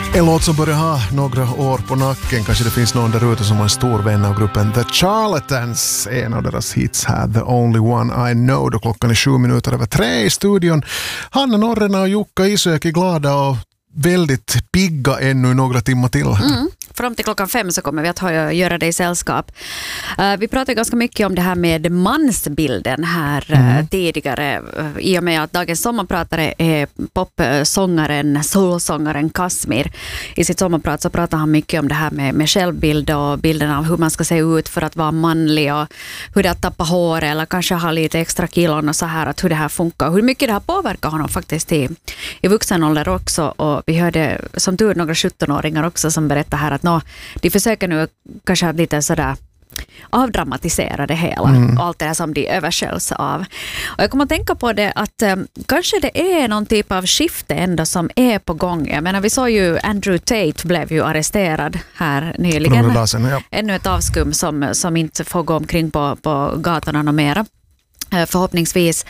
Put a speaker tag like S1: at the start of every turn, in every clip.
S1: En låt som börjar ha några år på nacken. Kanske det finns någon där ute som har en stor vän av gruppen The Charlatans. En av deras hits här, The Only One I Know. Då klockan är 7:07 i studion. Hanna Norrena och Jukka Isök är glada och väldigt pigga ännu några timmar till.
S2: Fram till klockan 5 så kommer vi att göra det i sällskap. Vi pratade ganska mycket om det här med mansbilden här tidigare. I och med att dagens sommarpratare är popsångaren, soulsångaren Kasmir. I sitt sommarprat så pratar han mycket om det här med självbild och bilden av hur man ska se ut för att vara manlig och hur det att tappa hår eller kanske ha lite extra kilon och så här, att hur det här funkar och hur mycket det här påverkar honom faktiskt i vuxen ålder också. Och vi hörde som tur några 17-åringar också som berättar här att de försöker nu kanske lite sådär avdramatisera det hela. Allt det här som de översköljs av. Och jag kommer att tänka på det att kanske det är någon typ av skifte ändå som är på gång. Jag menar, vi såg ju Andrew Tate blev ju arresterad här nyligen. Ännu ett avskum som inte får gå omkring på gatorna och mera. Förhoppningsvis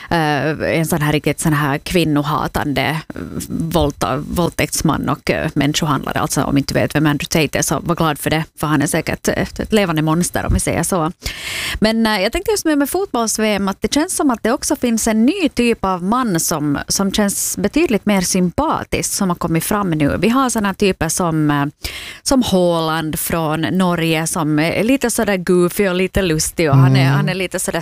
S2: en sån här riktigt sån här kvinnohatande våldtäktsman och människohandlare. Alltså om inte vet vem Andrew Tate är så var glad för det. För han är säkert ett levande monster om vi säger så. Men jag tänkte just med fotbolls-VM att det känns som att det också finns en ny typ av man som känns betydligt mer sympatisk som har kommit fram nu. Vi har såna typer som Haaland från Norge som är lite sådär goofy och lite lustig och han är lite sådär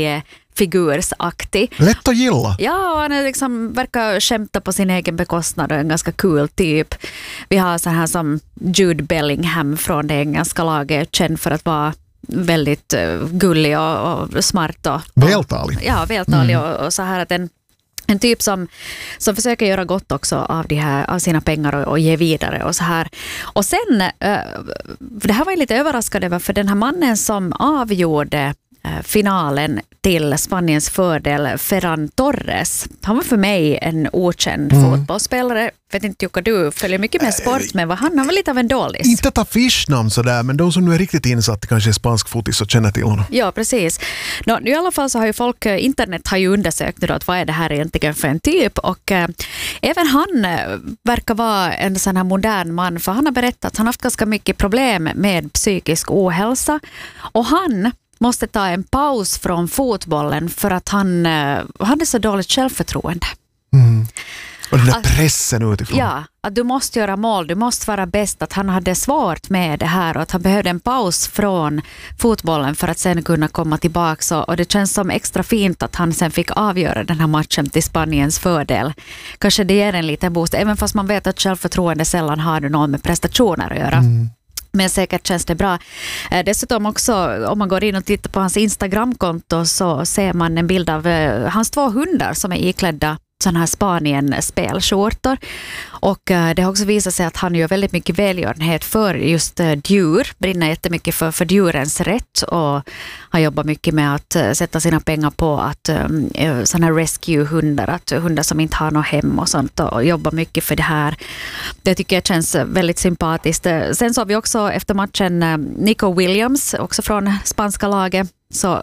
S2: figursaktig.
S1: Lätt att gilla.
S2: Ja, och han är liksom, verkar skämta på sin egen bekostnad och en ganska cool typ. Vi har så här som Jude Bellingham från det engelska laget, känd för att vara väldigt gullig och smart.
S1: Vältalig.
S2: Ja, vältalig och så här att en typ som försöker göra gott också av sina pengar och ge vidare och så här. Och sen, det här var jag lite överraskad över för den här mannen som avgjorde finalen till Spaniens fördel, Ferran Torres. Han var för mig en okänd fotbollsspelare. Vet inte Jukka, du följer mycket med sport, men han var lite av en dålis.
S1: Inte ett affischnamn sådär, men de som nu är riktigt insatt kanske är spansk fotis och känner till honom.
S2: Ja, precis. I alla fall så har ju internet har ju undersökt nu då, att vad är det här egentligen för en typ och även han verkar vara en sån här modern man, för han har berättat att han har haft ganska mycket problem med psykisk ohälsa och han måste ta en paus från fotbollen för att han hade så dåligt självförtroende.
S1: Och den där pressen utifrån.
S2: Ja, att du måste göra mål, du måste vara bäst. Att han hade svårt med det här och att han behövde en paus från fotbollen för att sen kunna komma tillbaka. Och det känns som extra fint att han sen fick avgöra den här matchen till Spaniens fördel. Kanske det ger en liten boost, även fast man vet att självförtroende sällan har något med prestationer att göra. Men säkert känns det bra. Dessutom också, om man går in och tittar på hans Instagramkonto så ser man en bild av hans 2 hundar som är iklädda sådana här Spanien-spelskjortor. Och det har också visat sig att han gör väldigt mycket välgörenhet för just djur. Brinner jättemycket för djurens rätt och han jobbar mycket med att sätta sina pengar på att sådana här rescue-hundar, att hundar som inte har något hem och sånt och jobbar mycket för det här. Det tycker jag känns väldigt sympatiskt. Sen så har vi också efter matchen Nico Williams, också från spanska laget. Så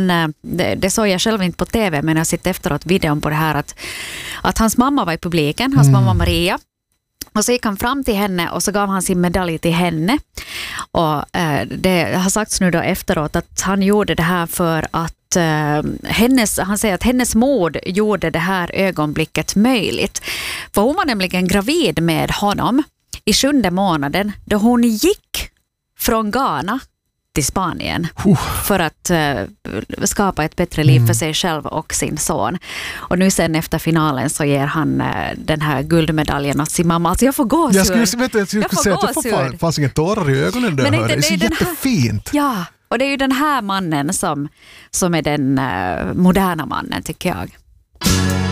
S2: det såg jag själv inte på tv, men jag sitter efteråt videon på det här att hans mamma var i publiken, hans mamma Maria. Och så gick han fram till henne och så gav han sin medalj till henne. Och det har sagts nu då efteråt att han gjorde det här för att han säger att hennes mod gjorde det här ögonblicket möjligt. För hon var nämligen gravid med honom i 7:e månaden då hon gick från Ghana till Spanien för att skapa ett bättre liv för sig själv och sin son. Och nu sen efter finalen så ger han den här guldmedaljen åt sin mamma. Alltså jag får gåshud.
S1: Jag skulle säga att jag får ingen tårar i ögonen där. Det är så jättefint.
S2: Ja, och det är ju den här mannen som är den moderna mannen tycker jag.